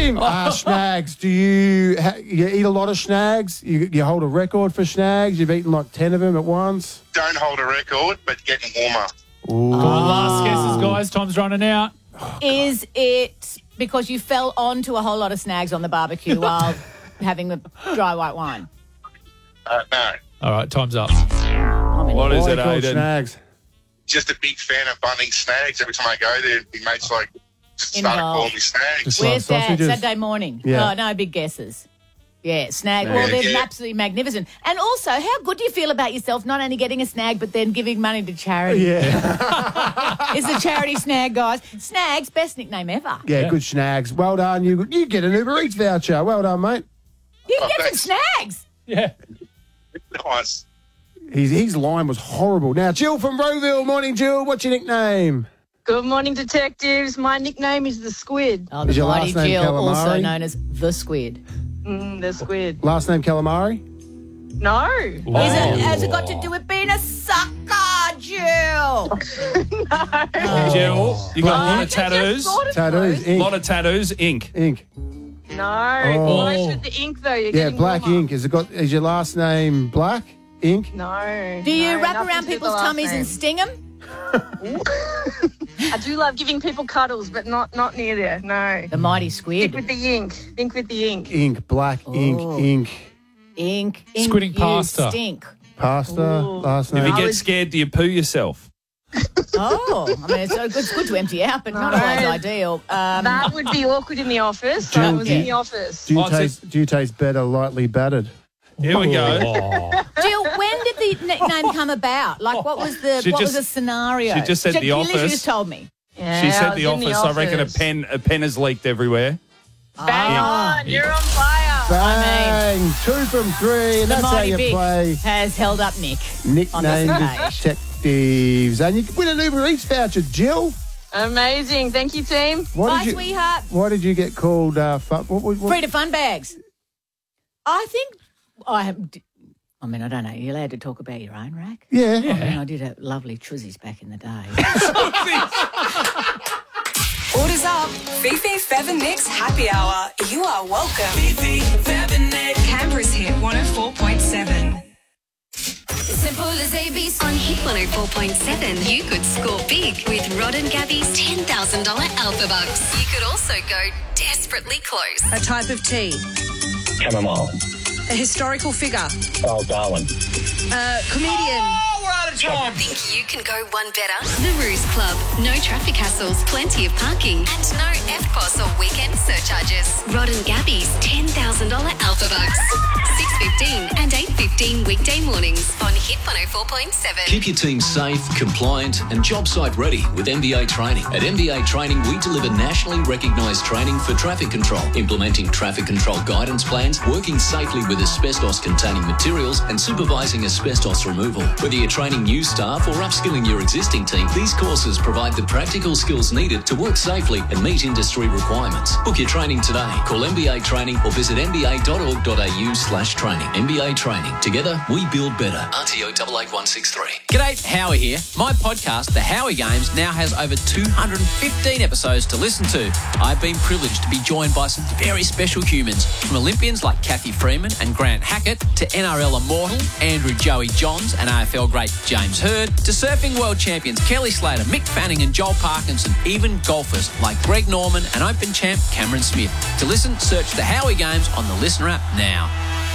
Tim, schnags. Do you eat a lot of schnags? You hold a record for schnags? You've eaten like 10 of them at once? Don't hold a record, but getting warmer. Last guesses, guys. Time's running out. Is it because you fell onto a whole lot of snags on the barbecue while having the dry white wine? No. All right, time's up. What is Why it, are they called Aiden? schnags? Just a big fan of Bunnings snags. Every time I go there, my mates started calling me snags. Just Where's like Dad? sausages. Saturday morning. Yeah. Oh, no big guesses. Yeah, snag. Well, they're Yeah. absolutely magnificent. And also, how good do you feel about yourself not only getting a snag, but then giving money to charity? Yeah. It's a charity snag, guys. Snags, best nickname ever. Yeah, good schnags. Well done. You get an Uber Eats voucher. Well done, mate. You can get some snags. Yeah. Nice. His line was horrible. Now, Jill from Rowville. Morning, Jill. What's your nickname? Good morning, detectives. My nickname is the Squid. Oh, Is the your mighty last name Jill, also Calamari? known as the Squid. The Squid. Last name Calamari? No. Has it got to do with being a sucker, Jill? Jill, you got a lot of tattoos. Tattoos, A ink. lot of tattoos, ink. Ink. No. Oh. Close with the ink, though. You're Yeah, getting black warmer. ink. Is your last name Black? Ink? No. Do you no, wrap nothing around to do with people's the last tummies name. and sting them? I do love giving people cuddles, but not near there. No. The mighty Stick squid. with the ink. Think with the ink. Ink, black, ink, Oh. ink. Ink. Squidding you pasta. Stink. Pasta, Ooh. last If name. you get scared, do you poo yourself? Oh, I mean, it's good to empty out, but not No. always ideal. That would be awkward in the office. So Jill, it was in the office. Do you, Oh, so- do you taste better lightly battered? Here we go. Jill, when did the nickname come about? Like, what was the She what was just- the scenario? she just said The You literally Office. just told me. Yeah, She I said was the in office. I reckon a pen has leaked everywhere. Bang on. You're on fire. Bang! 2 from 3, and The that's how mighty you Vic play has held up Nick. Nickname on this page. Detectives. And you can win an Uber Eats voucher, Jill. Amazing. Thank you, team. Bye, sweetheart. Why did you get called what? Free to fun bags. I think I have. I mean, I don't know. You're allowed to talk about your own rack. Yeah. I mean, I did have lovely truzies back in the day. Orders up. Fifi, Fev and Nick's Happy Hour. You are welcome. Fifi, Fev and Nick. Canberra's hit 104.7. Simple as ABC. On Hit 104.7, you could score big with Rod and Gabby's $10,000 Alpha Bucks. You could also go desperately close. A type of tea. Chamomile. A historical figure. Oh, Darwin. A comedian. Think you can go one better? The Ruse Club. No traffic hassles, plenty of parking, and no FPOS or weekend surcharges. Rod and Gabby's $10,000 Alpha Bucks. 6:15 and 8:15 weekday mornings on Hit 104.7. Keep your team safe, compliant and job site ready with MBA Training. At MBA Training, we deliver nationally recognised training for traffic control, implementing traffic control guidance plans, working safely with asbestos-containing materials and supervising asbestos removal. Whether you're training new staff or upskilling your existing team, these courses provide the practical skills needed to work safely and meet industry requirements. Book your training today. Call MBA Training or visit mba.org.au/training. MBA Training. Together, we build better. RTO 88163. G'day, Howie here. My podcast, The Howie Games, now has over 215 episodes to listen to. I've been privileged to be joined by some very special humans, from Olympians like Kathy Freeman and Grant Hackett, to NRL immortal Andrew Joey Johns and AFL great James Hird, to surfing world champions Kelly Slater, Mick Fanning and Joel Parkinson, even golfers like Greg Norman and Open champ Cameron Smith. To listen, search The Howie Games on the Listener app now.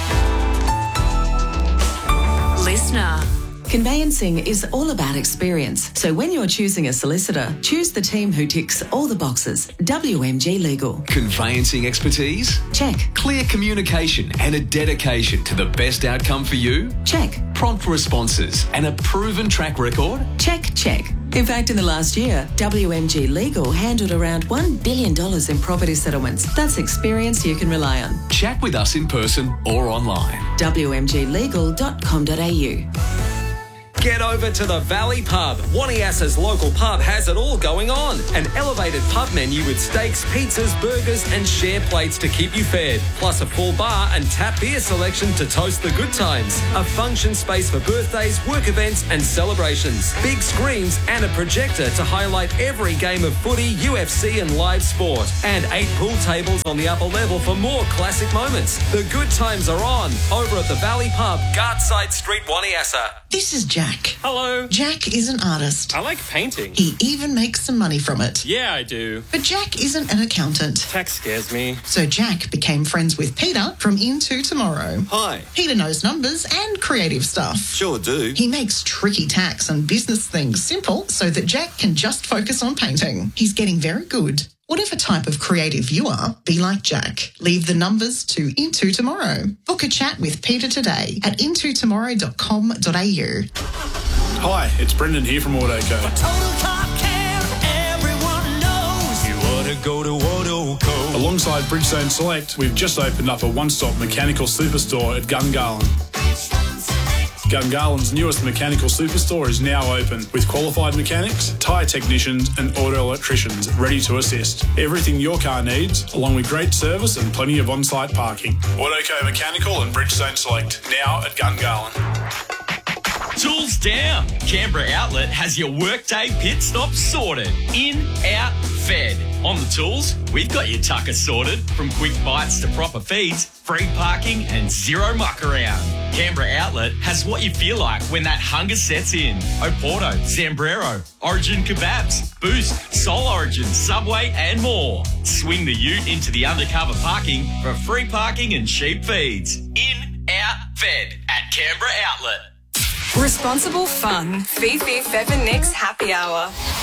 Listener. Conveyancing is all about experience. So when you're choosing a solicitor, choose the team who ticks all the boxes. WMG Legal. Conveyancing expertise? Check. Clear communication and a dedication to the best outcome for you? Check. Prompt responses and a proven track record? Check, check. In fact, in the last year, WMG Legal handled around $1 billion in property settlements. That's experience you can rely on. Chat with us in person or online. WMGlegal.com.au. Get over to the Valley Pub. Waniasa's local pub has it all going on. An elevated pub menu with steaks, pizzas, burgers and share plates to keep you fed. Plus a full bar and tap beer selection to toast the good times. A function space for birthdays, work events and celebrations. Big screens and a projector to highlight every game of footy, UFC and live sport. And 8 pool tables on the upper level for more classic moments. The good times are on over at the Valley Pub, Gartside Street, Waniasa. This is Jack. Hello. Jack is an artist. I like painting. He even makes some money from it. Yeah, I do. But Jack isn't an accountant. Tax scares me. So Jack became friends with Peter from Into Tomorrow. Hi. Peter knows numbers and creative stuff. Sure do. He makes tricky tax and business things simple so that Jack can just focus on painting. He's getting very good. Whatever type of creative you are, be like Jack. Leave the numbers to Into Tomorrow. Book a chat with Peter today at intotomorrow.com.au. Hi, it's Brendan here from Autoco. Go to Autoco. Alongside Bridgestone Select, we've just opened up a one-stop mechanical superstore at Gungahlin. Gungahlин's newest mechanical superstore is now open with qualified mechanics, tyre technicians and auto electricians ready to assist. Everything your car needs, along with great service and plenty of on-site parking. Autoco Mechanical and Bridgestone Select, now at Gungahlin. Tools down. Canberra Outlet has your workday pit stop sorted. In, out, fed. On the tools, we've got your tucker sorted. From quick bites to proper feeds, free parking and zero muck around. Canberra Outlet has what you feel like when that hunger sets in. Oporto, Zambrero, Origin Kebabs, Boost, Soul Origin, Subway and more. Swing the ute into the undercover parking for free parking and cheap feeds. In, out, fed at Canberra Outlet. Responsible fun. Fifi Feather Next Happy Hour.